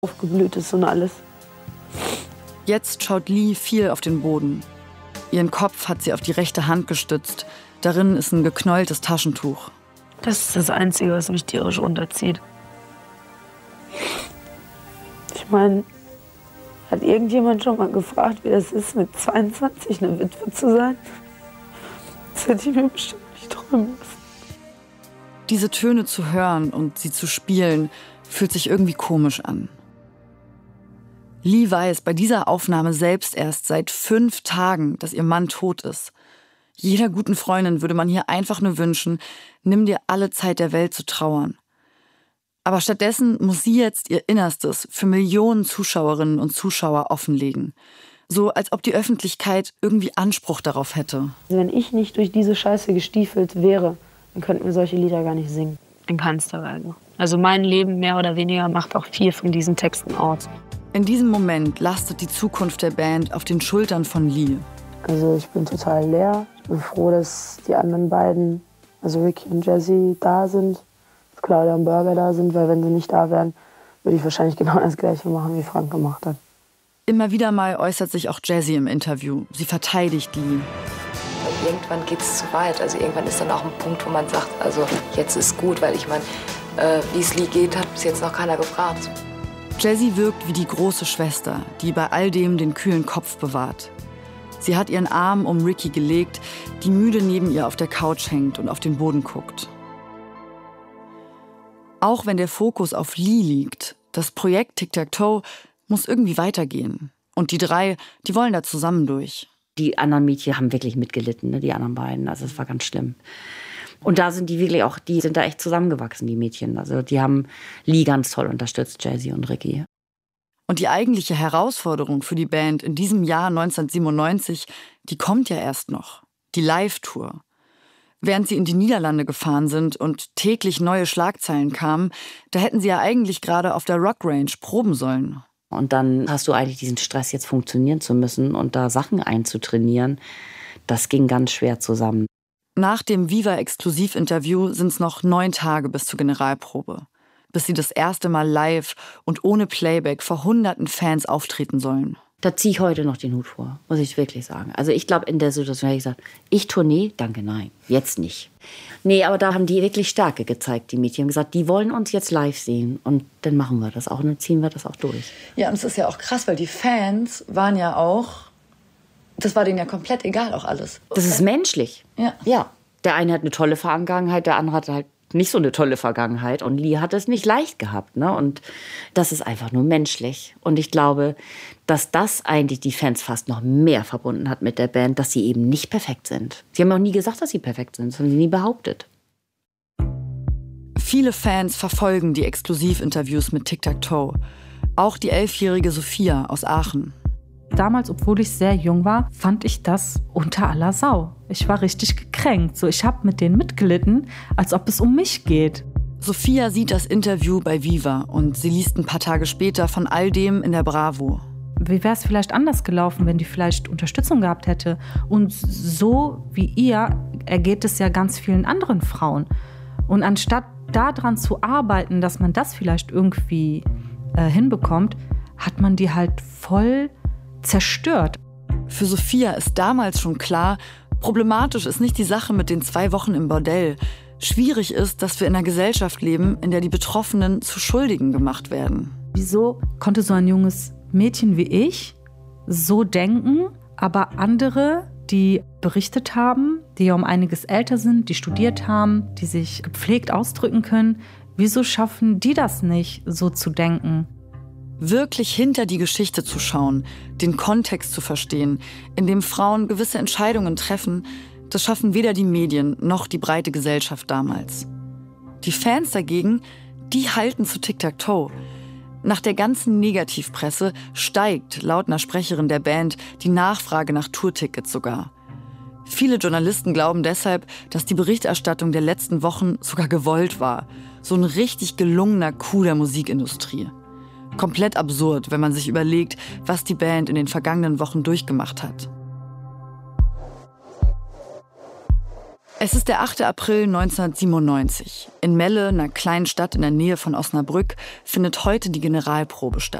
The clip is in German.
aufgeblüht ist und alles. Jetzt schaut Lee viel auf den Boden. Ihren Kopf hat sie auf die rechte Hand gestützt. Darin ist ein geknäultes Taschentuch. Das ist das Einzige, was mich tierisch runterzieht. Ich meine, hat irgendjemand schon mal gefragt, wie das ist, mit 22 eine Witwe zu sein? Das hätte ich mir bestimmt nicht träumen lassen. Diese Töne zu hören und sie zu spielen, fühlt sich irgendwie komisch an. Lee weiß bei dieser Aufnahme selbst erst seit 5 Tagen, dass ihr Mann tot ist. Jeder guten Freundin würde man hier einfach nur wünschen, nimm dir alle Zeit der Welt zu trauern. Aber stattdessen muss sie jetzt ihr Innerstes für Millionen Zuschauerinnen und Zuschauer offenlegen. So, als ob die Öffentlichkeit irgendwie Anspruch darauf hätte. Wenn ich nicht durch diese Scheiße gestiefelt wäre, dann könnten wir solche Lieder gar nicht singen. In keinster Weise. Also mein Leben mehr oder weniger macht auch viel von diesen Texten aus. In diesem Moment lastet die Zukunft der Band auf den Schultern von Lee. Also ich bin total leer. Ich bin froh, dass die anderen beiden, also Ricky und Jessie, da sind. Dass Claudia und Burger da sind, weil wenn sie nicht da wären, würde ich wahrscheinlich genau das Gleiche machen, wie Frank gemacht hat. Immer wieder mal äußert sich auch Jessie im Interview. Sie verteidigt Lee. Irgendwann geht es zu weit. Also irgendwann ist dann auch ein Punkt, wo man sagt, also jetzt ist gut, weil ich meine, wie es Lee geht, hat bis jetzt noch keiner gefragt. Jessie wirkt wie die große Schwester, die bei all dem den kühlen Kopf bewahrt. Sie hat ihren Arm um Ricky gelegt, die müde neben ihr auf der Couch hängt und auf den Boden guckt. Auch wenn der Fokus auf Lee liegt, das Projekt Tic-Tac-Toe muss irgendwie weitergehen. Und die 3, die wollen da zusammen durch. Die anderen Mädchen haben wirklich mitgelitten, ne, die anderen beiden. Also es war ganz schlimm. Und da sind die wirklich auch, die sind da echt zusammengewachsen, die Mädchen. Also die haben Lee ganz toll unterstützt, Jessie und Ricky. Und die eigentliche Herausforderung für die Band in diesem Jahr 1997, die kommt ja erst noch. Die Live-Tour. Während sie in die Niederlande gefahren sind und täglich neue Schlagzeilen kamen, da hätten sie ja eigentlich gerade auf der Rock Range proben sollen. Und dann hast du eigentlich diesen Stress, jetzt funktionieren zu müssen und da Sachen einzutrainieren. Das ging ganz schwer zusammen. Nach dem Viva-Exklusiv-Interview sind es noch 9 Tage bis zur Generalprobe. Bis sie das erste Mal live und ohne Playback vor hunderten Fans auftreten sollen. Da ziehe ich heute noch den Hut vor, muss ich wirklich sagen. Also ich glaube, in der Situation habe ich gesagt, ich Tournee, danke, nein, jetzt nicht. Nee, aber da haben die wirklich Stärke gezeigt, die Mädchen. Haben gesagt, die wollen uns jetzt live sehen und dann machen wir das auch und dann ziehen wir das auch durch. Ja, und es ist ja auch krass, weil die Fans waren ja auch, das war denen ja komplett egal auch alles. Das ist menschlich. Ja. Ja, der eine hat eine tolle Vergangenheit, der andere hat halt nicht so eine tolle Vergangenheit. Und Lee hat es nicht leicht gehabt. Ne? Und das ist einfach nur menschlich. Und ich glaube, dass das eigentlich die Fans fast noch mehr verbunden hat mit der Band, dass sie eben nicht perfekt sind. Sie haben auch nie gesagt, dass sie perfekt sind. Das haben sie nie behauptet. Viele Fans verfolgen die Exklusivinterviews mit Tic-Tac-Toe. Auch die 11-jährige Sophia aus Aachen. Damals, obwohl ich sehr jung war, fand ich das unter aller Sau. Ich war richtig gekränkt. So, ich habe mit denen mitgelitten, als ob es um mich geht. Sophia sieht das Interview bei Viva und sie liest ein paar Tage später von all dem in der Bravo. Wie wäre es vielleicht anders gelaufen, wenn die vielleicht Unterstützung gehabt hätte? Und so wie ihr ergeht es ja ganz vielen anderen Frauen. Und anstatt daran zu arbeiten, dass man das vielleicht irgendwie hinbekommt, hat man die halt voll zerstört. Für Sophia ist damals schon klar, problematisch ist nicht die Sache mit den 2 Wochen im Bordell. Schwierig ist, dass wir in einer Gesellschaft leben, in der die Betroffenen zu Schuldigen gemacht werden. Wieso konnte so ein junges Mädchen wie ich so denken, aber andere, die berichtet haben, die ja um einiges älter sind, die studiert haben, die sich gepflegt ausdrücken können, wieso schaffen die das nicht, so zu denken? Wirklich hinter die Geschichte zu schauen, den Kontext zu verstehen, in dem Frauen gewisse Entscheidungen treffen, das schaffen weder die Medien noch die breite Gesellschaft damals. Die Fans dagegen, die halten zu Tic-Tac-Toe. Nach der ganzen Negativpresse steigt, laut einer Sprecherin der Band, die Nachfrage nach Tourtickets sogar. Viele Journalisten glauben deshalb, dass die Berichterstattung der letzten Wochen sogar gewollt war. So ein richtig gelungener Coup der Musikindustrie. Komplett absurd, wenn man sich überlegt, was die Band in den vergangenen Wochen durchgemacht hat. Es ist der 8. April 1997. In Melle, einer kleinen Stadt in der Nähe von Osnabrück, findet heute die Generalprobe statt.